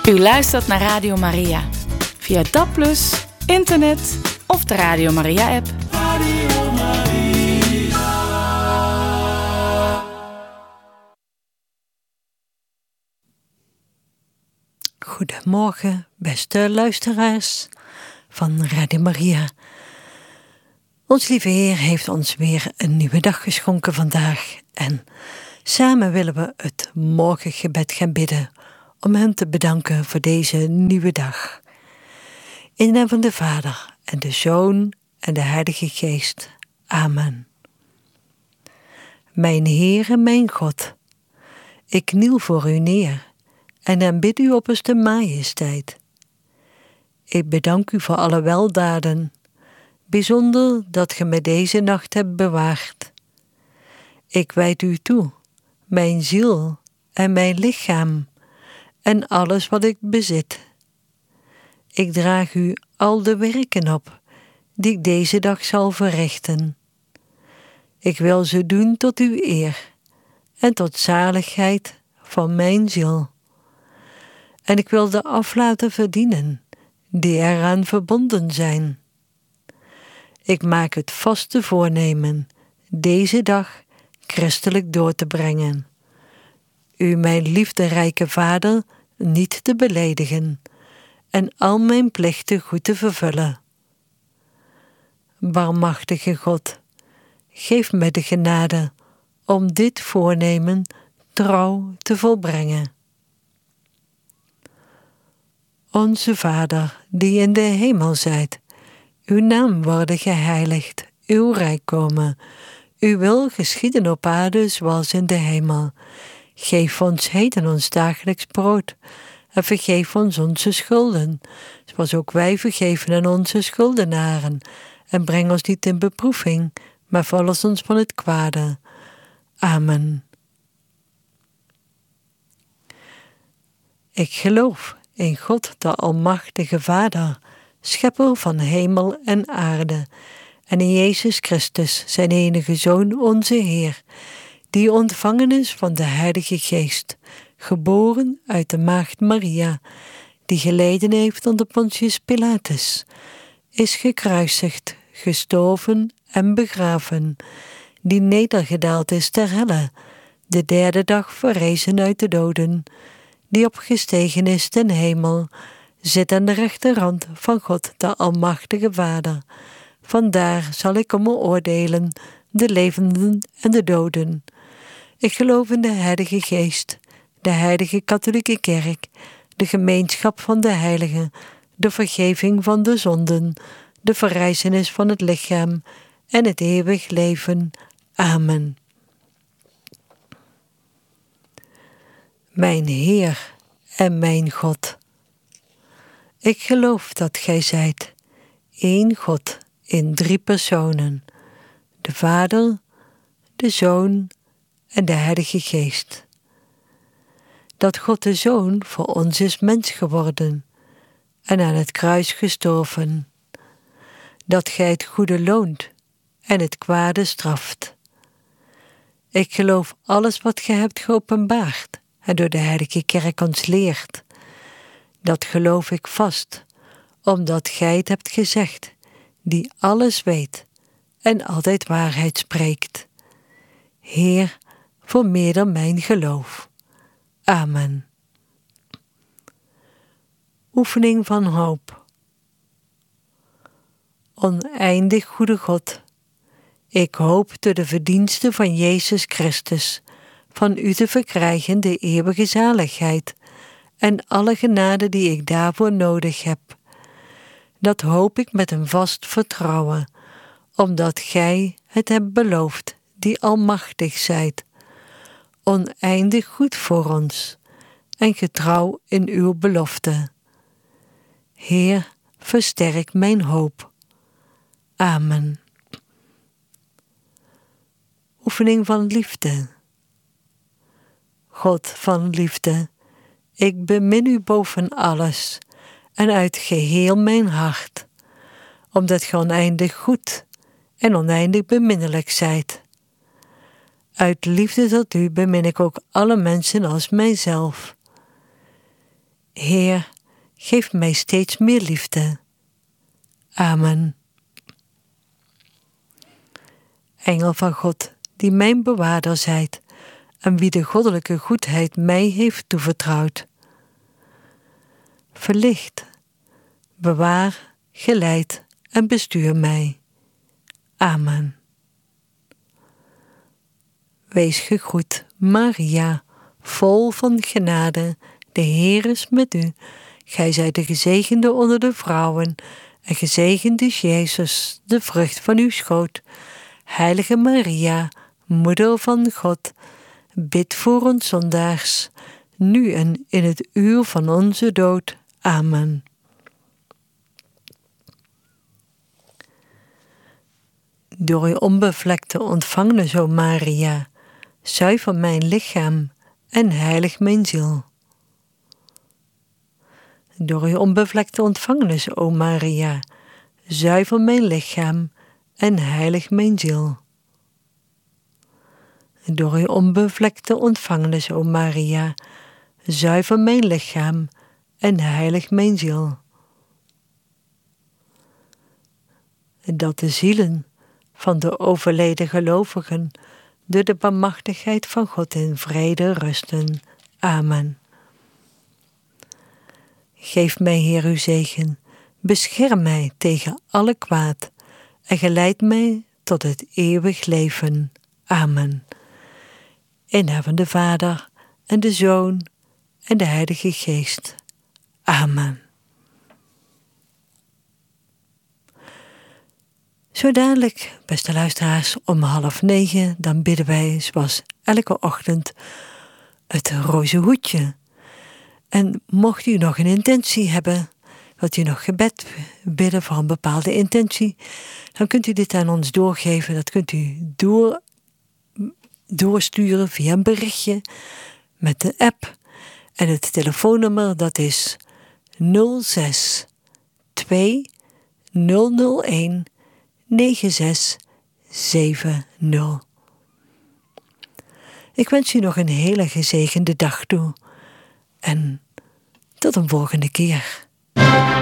U luistert naar Radio Maria. Via DAB+, internet of de Radio Maria-app. Radio Maria. Goedemorgen, beste luisteraars van Radio Maria. Ons lieve Heer heeft ons weer een nieuwe dag geschonken vandaag. En samen willen we het morgengebed gaan bidden om Hem te bedanken voor deze nieuwe dag. In de naam van de Vader en de Zoon en de Heilige Geest. Amen. Mijn Heer en mijn God, ik kniel voor U neer en aanbid U opperste majesteit. Ik bedank U voor alle weldaden, bijzonder dat Ge me deze nacht hebt bewaard. Ik wijd U toe, mijn ziel en mijn lichaam en alles wat ik bezit. Ik draag U al de werken op die ik deze dag zal verrichten. Ik wil ze doen tot Uw eer en tot zaligheid van mijn ziel. En ik wil de aflaten verdienen die eraan verbonden zijn. Ik maak het vaste voornemen deze dag christelijk door te brengen. U, mijn liefderijke Vader, niet te beledigen en al mijn plichten goed te vervullen. Barmhartige God, geef mij de genade om dit voornemen trouw te volbrengen. Onze Vader, die in de hemel zijt, uw naam worden geheiligd, uw rijk komen. Uw wil geschieden op aarde zoals in de hemel. Geef ons heden ons dagelijks brood en vergeef ons onze schulden, zoals ook wij vergeven aan onze schuldenaren. En breng ons niet in beproeving, maar verlos ons van het kwade. Amen. Ik geloof in God, de Almachtige Vader, Schepper van hemel en aarde, en in Jezus Christus, zijn enige Zoon, onze Heer, die ontvangen is van de Heilige Geest, geboren uit de Maagd Maria, die geleden heeft onder Pontius Pilatus, is gekruisigd, gestorven en begraven, die nedergedaald is ter helle, de derde dag verrezen uit de doden, die opgestegen is ten hemel, zit aan de rechterhand van God, de Almachtige Vader. Vandaar zal ik komen oordelen de levenden en de doden. Ik geloof in de Heilige Geest, de Heilige Katholieke Kerk, de gemeenschap van de heiligen, de vergeving van de zonden, de verrijzenis van het lichaam en het eeuwig leven. Amen. Mijn Heer en mijn God, ik geloof dat Gij zijt, één God in 3 personen, de Vader, de Zoon en de Heilige Geest. Dat God de Zoon voor ons is mens geworden en aan het kruis gestorven. Dat Gij het goede loont en het kwade straft. Ik geloof alles wat Gij hebt geopenbaard en door de Heilige Kerk ons leert. Dat geloof ik vast, omdat Gij het hebt gezegd, die alles weet en altijd waarheid spreekt. Heer, vermeerder mijn geloof. Amen. Oefening van hoop. Oneindig goede God, ik hoop door de verdiensten van Jezus Christus van U te verkrijgen de eeuwige zaligheid en alle genade die ik daarvoor nodig heb. Dat hoop ik met een vast vertrouwen, omdat Gij het hebt beloofd, die almachtig zijt, oneindig goed voor ons en getrouw in uw belofte. Heer, versterk mijn hoop. Amen. Oefening van liefde. God van liefde, ik bemin U boven alles en uit geheel mijn hart, omdat Ge oneindig goed en oneindig beminnelijk zijt. Uit liefde tot U bemin ik ook alle mensen als mijzelf. Heer, geef mij steeds meer liefde. Amen. Engel van God, die mijn bewaarder zijt, en wie de goddelijke goedheid mij heeft toevertrouwd. Verlicht, bewaar, geleid en bestuur mij. Amen. Wees gegroet, Maria, vol van genade, de Heer is met u. Gij zijt de gezegende onder de vrouwen, en gezegend is Jezus, de vrucht van uw schoot. Heilige Maria, Moeder van God, bid voor ons zondaars, nu en in het uur van onze dood. Amen. Door uw onbevlekte ontvangnis, o Maria, zuiver mijn lichaam en heilig mijn ziel. Door uw onbevlekte ontvangnis, o Maria, zuiver mijn lichaam en heilig mijn ziel. Door uw onbevlekte ontvangnis, o Maria, zuiver mijn lichaam en heilig mijn ziel. Dat de zielen van de overleden gelovigen door de barmhartigheid van God in vrede rusten. Amen. Geef mij, Heer, uw zegen, bescherm mij tegen alle kwaad en geleid mij tot het eeuwig leven. Amen. In naam van de Vader en de Zoon en de Heilige Geest. Amen. Zo dadelijk, beste luisteraars, om 8:30, dan bidden wij zoals elke ochtend het roze hoedje. En mocht u nog een intentie hebben, wilt u nog gebed bidden voor een bepaalde intentie, dan kunt u dit aan ons doorgeven. Dat kunt u doorsturen via een berichtje met de app. En het telefoonnummer, dat is 06 2 001 9670. Ik wens u nog een hele gezegende dag toe. En tot een volgende keer.